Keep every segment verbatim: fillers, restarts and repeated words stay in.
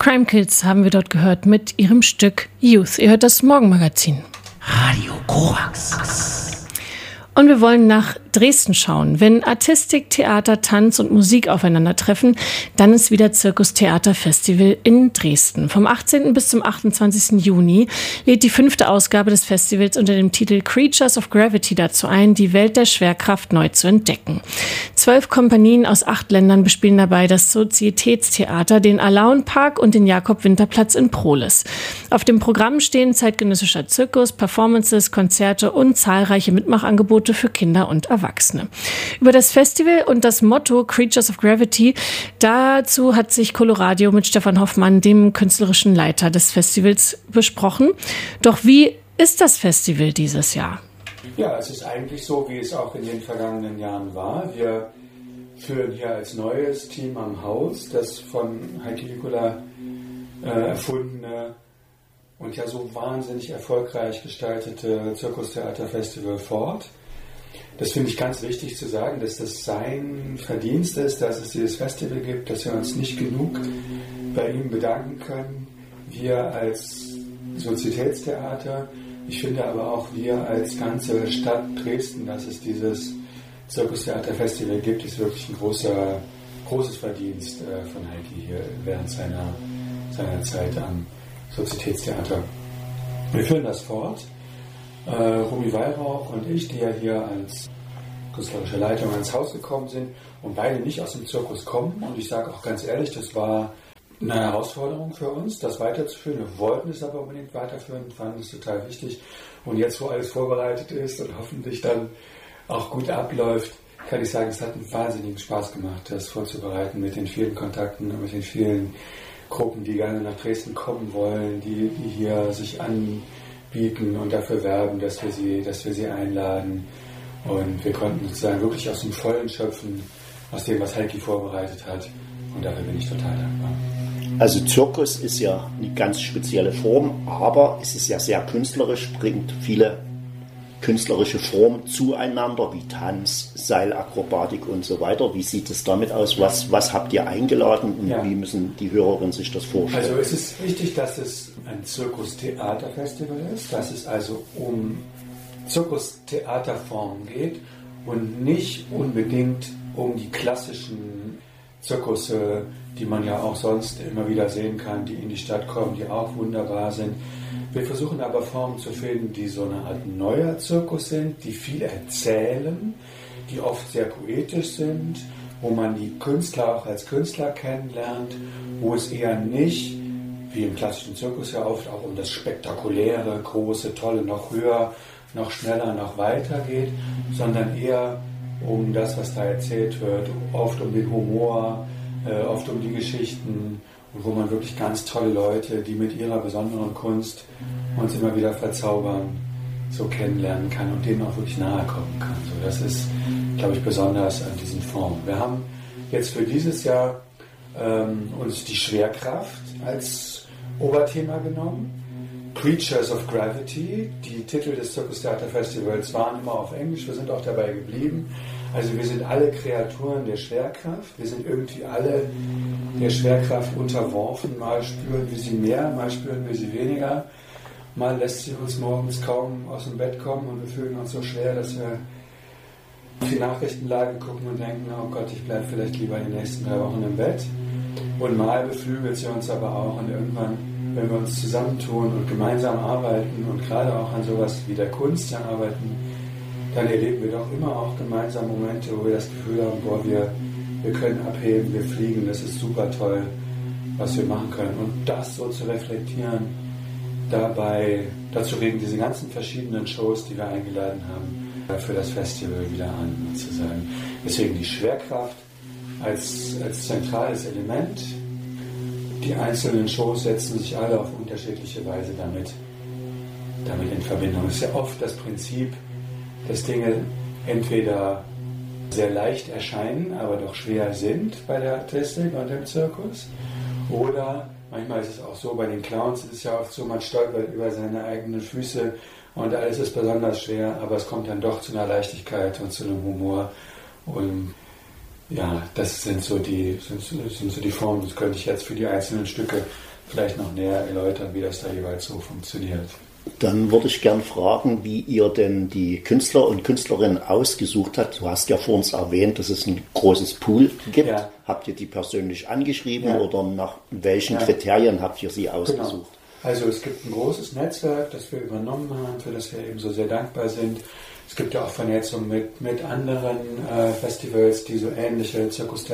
Crime Kids haben wir dort gehört mit ihrem Stück Youth. Ihr hört das Morgenmagazin. Radio Korax. Und wir wollen nach Dresden schauen. Wenn Artistik, Theater, Tanz und Musik aufeinandertreffen, dann ist wieder Zirkus Theater Festival in Dresden. Vom achtzehnten bis zum achtundzwanzigsten Juni lädt die fünfte Ausgabe des Festivals unter dem Titel Creatures of Gravity dazu ein, die Welt der Schwerkraft neu zu entdecken. Zwölf Kompanien aus acht Ländern bespielen dabei das Sozietätstheater, den Alaun-Park und den Jakob-Winter-Platz in Prohlis. Auf dem Programm stehen zeitgenössischer Zirkus, Performances, Konzerte und zahlreiche Mitmachangebote für Kinder und Erwachsene. Über das Festival und das Motto Creatures of Gravity, dazu hat sich Coloradio mit Stefan Hoffmann, dem künstlerischen Leiter des Festivals, besprochen. Doch wie ist das Festival dieses Jahr? Ja, es ist eigentlich so, wie es auch in den vergangenen Jahren war. Wir führen hier als neues Team am Haus das von Heike Wicula äh, erfundene und ja so wahnsinnig erfolgreich gestaltete Zirkustheaterfestival fort. Das finde ich ganz wichtig zu sagen, dass das sein Verdienst ist, dass es dieses Festival gibt, dass wir uns nicht genug bei ihm bedanken können. Wir als Sozietätstheater, ich finde aber auch wir als ganze Stadt Dresden, dass es dieses Zirkustheaterfestival gibt, ist wirklich ein großer, großes Verdienst äh, von Heike hier während seiner, seiner Zeit am Sozietätstheater. Wir führen das fort. Äh, Romy Weihrauch und ich, die ja hier als künstlerische Leitung ans Haus gekommen sind und beide nicht aus dem Zirkus kommen. Und ich sage auch ganz ehrlich, das war eine Herausforderung für uns, das weiterzuführen. Wir wollten es aber unbedingt weiterführen, fanden es total wichtig. Und jetzt, wo alles vorbereitet ist und hoffentlich dann auch gut abläuft, kann ich sagen, es hat einen wahnsinnigen Spaß gemacht, das vorzubereiten mit den vielen Kontakten und mit den vielen Gruppen, die gerne nach Dresden kommen wollen, die, die hier sich anbieten und dafür werben, dass wir sie, dass wir sie einladen. Und wir konnten sozusagen wirklich aus dem Vollen schöpfen, aus dem, was Heike vorbereitet hat. Und dafür bin ich total dankbar. Also Zirkus ist ja eine ganz spezielle Form, aber es ist ja sehr künstlerisch, bringt viele künstlerische Formen zueinander, wie Tanz, Seilakrobatik und so weiter. Wie sieht es damit aus? Was, was habt ihr eingeladen und ja. Wie müssen die Hörerinnen sich das vorstellen? Also es ist wichtig, dass es ein Zirkus-Theater-Festival ist, dass es also um Zirkus-Theaterformen geht und nicht unbedingt um die klassischen Zirkusse, die man ja auch sonst immer wieder sehen kann, die in die Stadt kommen, die auch wunderbar sind. Wir versuchen aber Formen zu finden, die so eine Art neuer Zirkus sind, die viel erzählen, die oft sehr poetisch sind, wo man die Künstler auch als Künstler kennenlernt, wo es eher nicht, wie im klassischen Zirkus ja oft, auch um das Spektakuläre, Große, Tolle, noch höher, noch schneller, noch weiter geht, sondern eher um das, was da erzählt wird, oft um den Humor, äh, oft um die Geschichten und wo man wirklich ganz tolle Leute, die mit ihrer besonderen Kunst uns immer wieder verzaubern, so kennenlernen kann und denen auch wirklich nahe kommen kann. So, das ist, glaube ich, besonders an diesen Formen. Wir haben jetzt für dieses Jahr ähm, uns die Schwerkraft als Oberthema genommen. Creatures of Gravity, die Titel des Zirkus Theater Festivals waren immer auf Englisch, wir sind auch dabei geblieben. Also wir sind alle Kreaturen der Schwerkraft, wir sind irgendwie alle der Schwerkraft unterworfen, mal spüren wir sie mehr, mal spüren wir sie weniger, mal lässt sie uns morgens kaum aus dem Bett kommen und wir fühlen uns so schwer, dass wir auf die Nachrichtenlage gucken und denken, oh Gott, ich bleibe vielleicht lieber die nächsten drei Wochen im Bett. Und mal beflügelt sie uns aber auch und irgendwann, wenn wir uns zusammentun und gemeinsam arbeiten und gerade auch an sowas wie der Kunst ja arbeiten, dann erleben wir doch immer auch gemeinsam Momente, wo wir das Gefühl haben, boah, wir, wir können abheben, wir fliegen, das ist super toll, was wir machen können. Und das so zu reflektieren, dabei, dazu regen diese ganzen verschiedenen Shows, die wir eingeladen haben, für das Festival wieder an, sozusagen. Deswegen die Schwerkraft als, als zentrales Element. Die einzelnen Shows setzen sich alle auf unterschiedliche Weise damit, damit in Verbindung. Es ist ja oft das Prinzip, dass Dinge entweder sehr leicht erscheinen, aber doch schwer sind bei der Artistik und im Zirkus. Oder manchmal ist es auch so, bei den Clowns ist es ja oft so, man stolpert über seine eigenen Füße und alles ist besonders schwer, aber es kommt dann doch zu einer Leichtigkeit und zu einem Humor. Und ja, das sind so die, sind, sind so die Formen, das könnte ich jetzt für die einzelnen Stücke vielleicht noch näher erläutern, wie das da jeweils so funktioniert. Dann würde ich gern fragen, wie ihr denn die Künstler und Künstlerinnen ausgesucht habt. Du hast ja vor uns erwähnt, dass es ein großes Pool gibt. Ja. Habt ihr die persönlich angeschrieben ja. oder nach welchen ja. Kriterien habt ihr sie ausgesucht? Genau. Also es gibt ein großes Netzwerk, das wir übernommen haben, für das wir eben so sehr dankbar sind. Es gibt ja auch Vernetzung mit, mit anderen äh, Festivals, die so ähnliche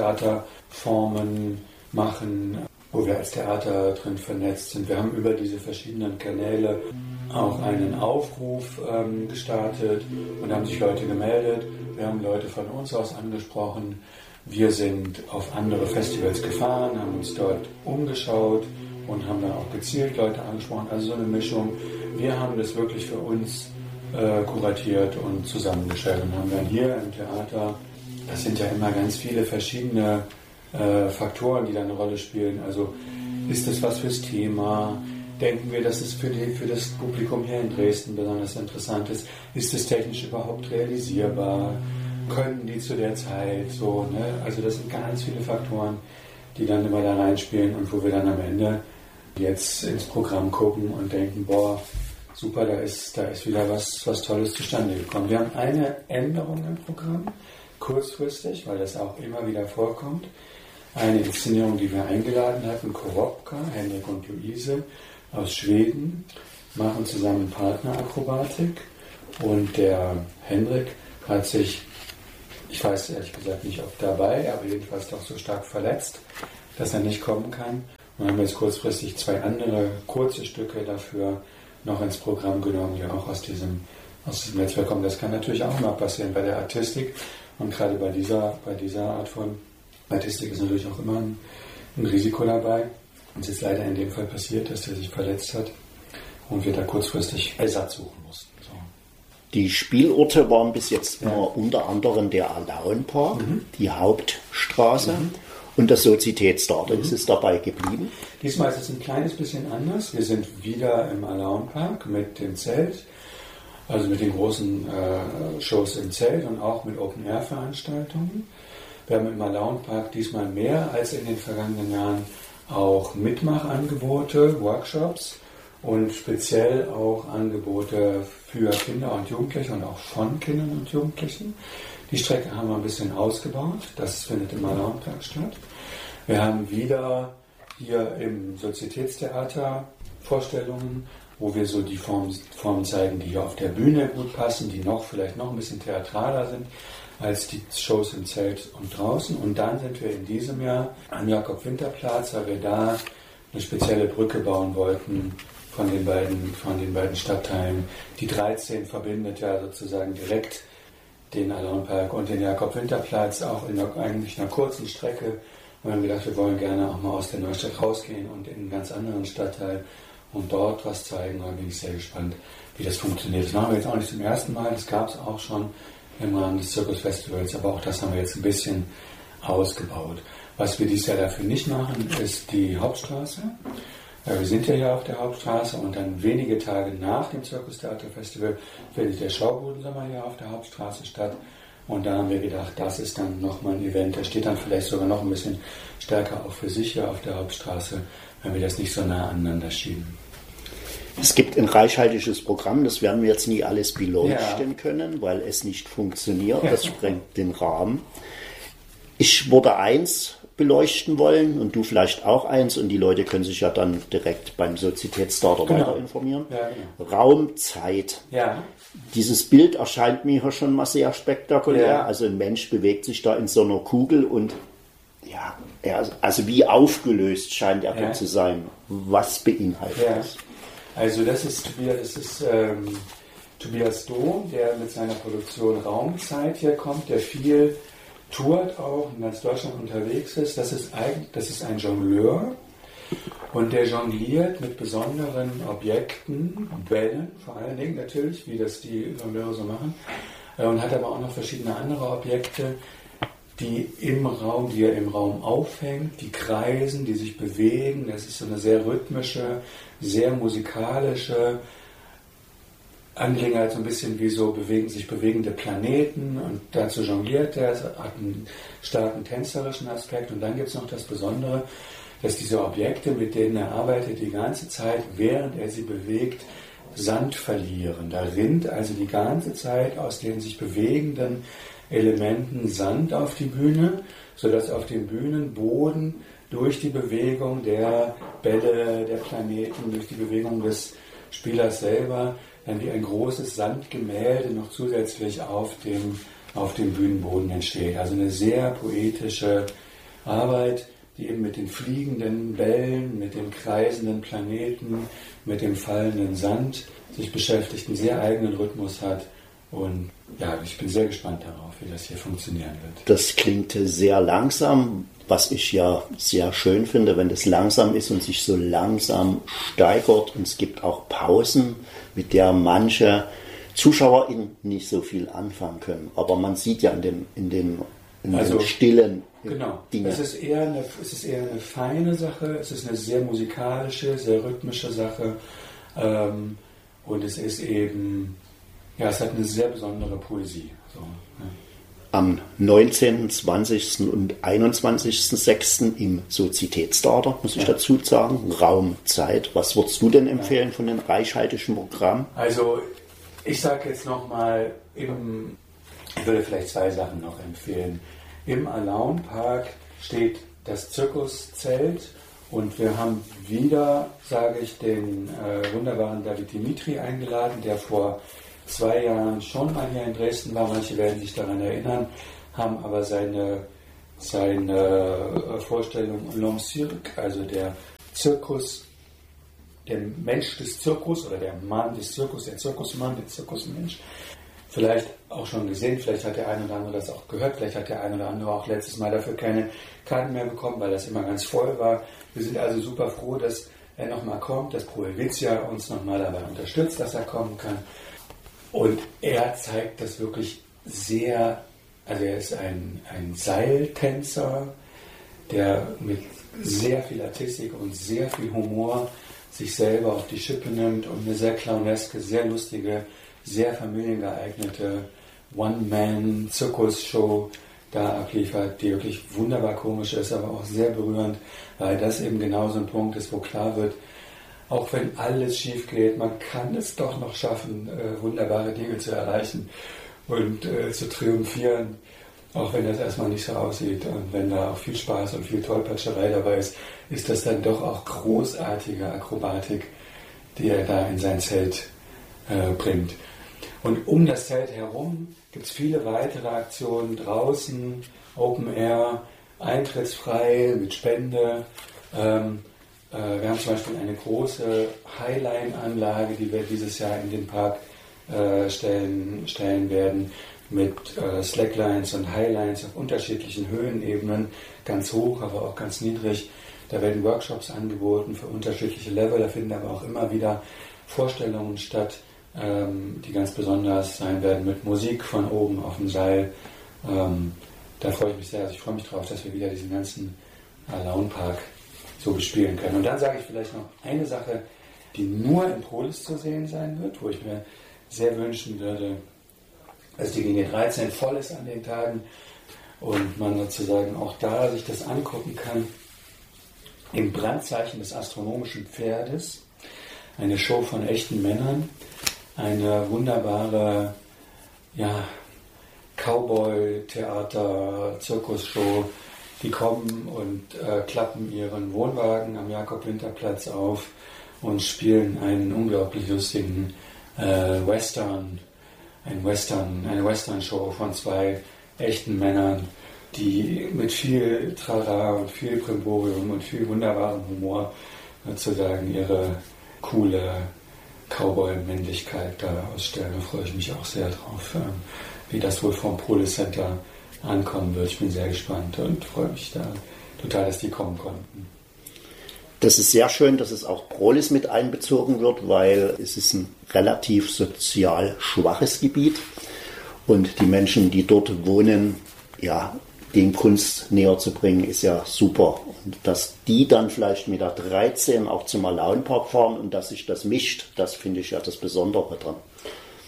Zirkustheaterformen machen, wo wir als Theater drin vernetzt sind. Wir haben über diese verschiedenen Kanäle auch einen Aufruf ähm, gestartet und da haben sich Leute gemeldet. Wir haben Leute von uns aus angesprochen. Wir sind auf andere Festivals gefahren, haben uns dort umgeschaut und haben dann auch gezielt Leute angesprochen. Also so eine Mischung. Wir haben das wirklich für uns äh, kuratiert und zusammengestellt und haben dann hier im Theater, das sind ja immer ganz viele verschiedene äh, Faktoren, die da eine Rolle spielen. Also ist das was fürs Thema? Denken wir, dass es für, die, für das Publikum hier in Dresden besonders interessant ist? Ist es technisch überhaupt realisierbar? Können die zu der Zeit so? Ne? Also das sind ganz viele Faktoren, die dann immer da reinspielen und wo wir dann am Ende jetzt ins Programm gucken und denken, boah, super, da ist, da ist wieder was, was Tolles zustande gekommen. Wir haben eine Änderung im Programm, kurzfristig, weil das auch immer wieder vorkommt. Eine Inszenierung, die wir eingeladen hatten, Korobka, Henrik und Luise aus Schweden, machen zusammen Partnerakrobatik und der Henrik hat sich, ich weiß ehrlich gesagt nicht, ob dabei, aber jedenfalls doch so stark verletzt, dass er nicht kommen kann. Und haben jetzt kurzfristig zwei andere kurze Stücke dafür noch ins Programm genommen, die auch aus diesem, aus diesem Netzwerk kommen. Das kann natürlich auch mal passieren bei der Artistik und gerade bei dieser, bei dieser Art von Artistik ist natürlich auch immer ein, ein Risiko dabei. Und es ist leider in dem Fall passiert, dass er sich verletzt hat und wir da kurzfristig Ersatz suchen mussten. So. Die Spielorte waren bis jetzt ja. immer unter anderem der Alaunpark, mhm. die Hauptstraße mhm. und das Sozitätstheater. Mhm. Ist es dabei geblieben? Diesmal ist es ein kleines bisschen anders. Wir sind wieder im Alaunpark mit dem Zelt, also mit den großen äh, Shows im Zelt und auch mit Open-Air-Veranstaltungen. Wir haben im Alaunpark diesmal mehr als in den vergangenen Jahren auch Mitmachangebote, Workshops und speziell auch Angebote für Kinder und Jugendliche und auch von Kindern und Jugendlichen. Die Strecke haben wir ein bisschen ausgebaut, das findet im Alaunpark statt. Wir haben wieder hier im Sozietätstheater Vorstellungen, wo wir so die Formen, Formen zeigen, die hier auf der Bühne gut passen, die noch vielleicht noch ein bisschen theatraler sind als die Shows im Zelt und draußen. Und dann sind wir in diesem Jahr am Jakob-Winter-Platz, weil wir da eine spezielle Brücke bauen wollten von den beiden, von den beiden Stadtteilen. Die dreizehn verbindet ja sozusagen direkt den Alaunpark und den Jakob-Winter-Platz, auch in einer, eigentlich einer kurzen Strecke. Und wir haben gedacht, wir wollen gerne auch mal aus der Neustadt rausgehen und in einen ganz anderen Stadtteil und dort was zeigen. Da bin ich sehr gespannt, wie das funktioniert. Das machen wir jetzt auch nicht zum ersten Mal, das gab es auch schon im Rahmen des Zirkusfestivals, aber auch das haben wir jetzt ein bisschen ausgebaut. Was wir dieses Jahr dafür nicht machen, ist die Hauptstraße. Wir sind ja hier auf der Hauptstraße und dann wenige Tage nach dem Zirkustheaterfestival findet der Schaubodensommer hier auf der Hauptstraße statt. Und da haben wir gedacht, das ist dann nochmal ein Event, der steht dann vielleicht sogar noch ein bisschen stärker auch für sich hier auf der Hauptstraße, wenn wir das nicht so nah aneinander schieben. Es gibt ein reichhaltiges Programm, das werden wir jetzt nie alles beleuchten ja. können, weil es nicht funktioniert, das sprengt den Rahmen. Ich würde eins beleuchten wollen und du vielleicht auch eins und die Leute können sich ja dann direkt beim Sozietätstheater genau. weiter informieren. Ja, genau. Raum, Zeit. Ja. Dieses Bild erscheint mir hier schon mal sehr spektakulär. Ja. Also ein Mensch bewegt sich da in so einer Kugel und ja, er, also wie aufgelöst scheint er ja. zu sein. Was beinhaltet ja. das? Also das ist Tobias, das ist, ähm, Tobias Dohm, der mit seiner Produktion Raumzeit hier kommt, der viel tourt auch in ganz Deutschland unterwegs ist. Das ist, eigentlich, das ist ein Jongleur und der jongliert mit besonderen Objekten, Bällen vor allen Dingen natürlich, wie das die Jongleure so machen, und hat aber auch noch verschiedene andere Objekte, die im Raum, die er im Raum aufhängt, die kreisen, die sich bewegen. Das ist so eine sehr rhythmische, sehr musikalische Angelegenheit so ein bisschen wie so bewegen, sich bewegende Planeten und dazu jongliert er, hat einen starken tänzerischen Aspekt und dann gibt es noch das Besondere, dass diese Objekte, mit denen er arbeitet, die ganze Zeit, während er sie bewegt, Sand verlieren. Da rinnt also die ganze Zeit aus den sich bewegenden Elementen Sand auf die Bühne, sodass auf dem Bühnenboden durch die Bewegung der Bälle, der Planeten, durch die Bewegung des Spielers selber dann wie ein großes Sandgemälde noch zusätzlich auf dem, auf dem Bühnenboden entsteht. Also eine sehr poetische Arbeit, die eben mit den fliegenden Bällen, mit den kreisenden Planeten, mit dem fallenden Sand sich beschäftigt, einen sehr eigenen Rhythmus hat. Und ja, ich bin sehr gespannt darauf, wie das hier funktionieren wird. Das klingt sehr langsam, was ich ja sehr schön finde, wenn das langsam ist und sich so langsam steigert. Und es gibt auch Pausen, mit der manche ZuschauerInnen nicht so viel anfangen können. Aber man sieht ja in den, in den, in also, den stillen genau. Dinge. Es ist eher eine, es ist eher eine feine Sache, es ist eine sehr musikalische, sehr rhythmische Sache. Ähm, und es ist eben, ja, es hat eine sehr besondere Poesie. So, ja. Am neunzehnten, zwanzigsten und einundzwanzigsten sechsten im Sozietätstheater, muss ich ja. dazu sagen, Raum, Zeit. Was würdest du denn empfehlen ja. von den reichhaltigen Programmen? Also ich sage jetzt nochmal, ich würde vielleicht zwei Sachen noch empfehlen. Im Alaun Park steht das Zirkuszelt und wir haben wieder, sage ich, den äh, wunderbaren David Dimitri eingeladen, der vor zwei Jahren schon mal hier in Dresden war. Manche werden sich daran erinnern, haben aber seine, seine Vorstellung L'Homme Cirque, also der Zirkus, der Mensch des Zirkus oder der Mann des Zirkus, der Zirkusmann, der Zirkusmensch, vielleicht auch schon gesehen, vielleicht hat der eine oder andere das auch gehört, vielleicht hat der eine oder andere auch letztes Mal dafür keine Karten mehr bekommen, weil das immer ganz voll war. Wir sind also super froh, dass er nochmal kommt, dass Pro Helvetia uns nochmal dabei unterstützt, dass er kommen kann. Und er zeigt das wirklich sehr, also er ist ein, ein Seiltänzer, der mit sehr viel Artistik und sehr viel Humor sich selber auf die Schippe nimmt und eine sehr clowneske, sehr lustige, sehr familiengeeignete One-Man-Zirkus-Show da abliefert, die wirklich wunderbar komisch ist, aber auch sehr berührend, weil das eben genau so ein Punkt ist, wo klar wird, auch wenn alles schief geht, man kann es doch noch schaffen, äh, wunderbare Dinge zu erreichen und äh, zu triumphieren, auch wenn das erstmal nicht so aussieht. Und wenn da auch viel Spaß und viel Tollpatscherei dabei ist, ist das dann doch auch großartige Akrobatik, die er da in sein Zelt äh, bringt. Und um das Zelt herum gibt es viele weitere Aktionen draußen, Open Air, eintrittsfrei, mit Spende. Ähm, Wir haben zum Beispiel eine große Highline-Anlage, die wir dieses Jahr in den Park äh, stellen, stellen werden, mit äh, Slacklines und Highlines auf unterschiedlichen Höhenebenen, ganz hoch, aber auch ganz niedrig. Da werden Workshops angeboten für unterschiedliche Level, da finden aber auch immer wieder Vorstellungen statt, ähm, die ganz besonders sein werden, mit Musik von oben auf dem Seil. Ähm, da freue ich mich sehr, also ich freue mich drauf, dass wir wieder diesen ganzen Alaun Park so bespielen können. Und dann sage ich vielleicht noch eine Sache, die nur in Prolis zu sehen sein wird, wo ich mir sehr wünschen würde, dass die Linie dreizehn voll ist an den Tagen und man sozusagen auch da sich das angucken kann. Im Brandzeichen des astronomischen Pferdes, eine Show von echten Männern, eine wunderbare ja, Cowboy-Theater-Zirkusshow. Die kommen und äh, klappen ihren Wohnwagen am Jakob-Winter-Platz auf und spielen einen unglaublich lustigen äh, Western, ein Western, eine Western-Show von zwei echten Männern, die mit viel Trara und viel Brimborium und viel wunderbarem Humor sozusagen ihre coole Cowboy-Männlichkeit da ausstellen. Da freue ich mich auch sehr drauf, ähm, wie das wohl vom Prolis Center ankommen wird. Ich bin sehr gespannt und freue mich da total, dass die kommen konnten. Das ist sehr schön, dass es auch Prolis mit einbezogen wird, weil es ist ein relativ sozial schwaches Gebiet und die Menschen, die dort wohnen, ja, den Kunst näher zu bringen, ist ja super. Und dass die dann vielleicht mit der dreizehn auch zum Alaun Park fahren und dass sich das mischt, das finde ich ja das Besondere dran.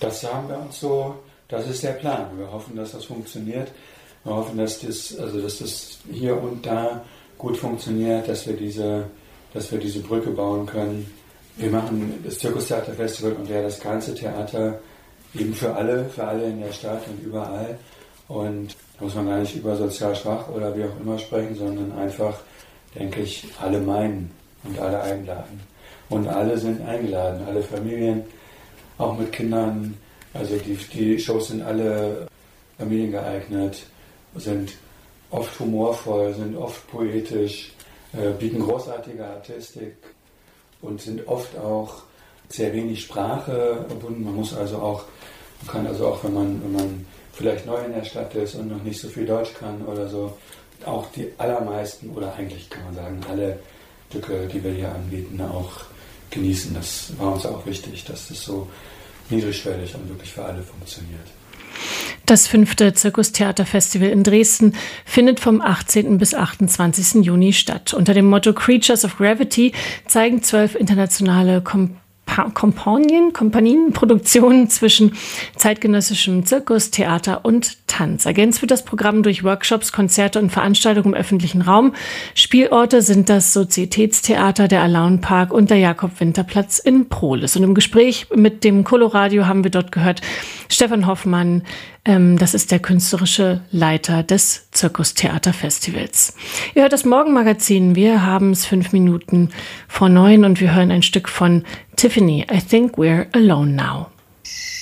Das haben wir uns so, das ist der Plan. Wir hoffen, dass das funktioniert. Wir hoffen, dass das, also dass das hier und da gut funktioniert, dass wir diese, dass wir diese Brücke bauen können. Wir machen das Zirkustheaterfestival und ja das ganze Theater eben für alle, für alle in der Stadt und überall. Und da muss man gar nicht über sozial schwach oder wie auch immer sprechen, sondern einfach, denke ich, alle meinen und alle einladen. Und alle sind eingeladen, alle Familien, auch mit Kindern. Also die, die Shows sind alle familiengeeignet, sind oft humorvoll, sind oft poetisch, äh, bieten großartige Artistik und sind oft auch sehr wenig Sprache verbunden. Man muss also auch, man kann also auch, wenn man, wenn man vielleicht neu in der Stadt ist und noch nicht so viel Deutsch kann oder so, auch die allermeisten oder eigentlich kann man sagen alle Stücke, die wir hier anbieten, auch genießen. Das war uns auch wichtig, dass das so niedrigschwellig und wirklich für alle funktioniert. Das fünfte Zirkustheaterfestival in Dresden findet vom achtzehnten bis achtundzwanzigsten Juni statt. Unter dem Motto Creatures of Gravity zeigen zwölf internationale Komponenten Kompanien, Kompanien, Produktionen zwischen zeitgenössischem Zirkus, Theater und Tanz. Ergänzt wird das Programm durch Workshops, Konzerte und Veranstaltungen im öffentlichen Raum. Spielorte sind das Sozietätstheater, der Alaun-Park und der Jakob-Winter-Platz in Prohlis. Und im Gespräch mit dem Coloradio haben wir dort gehört, Stefan Hoffmann, ähm, das ist der künstlerische Leiter des Zirkustheaterfestivals. Ihr hört das Morgenmagazin. Wir haben es fünf Minuten vor neun und wir hören ein Stück von Tiffany, I Think We're Alone Now.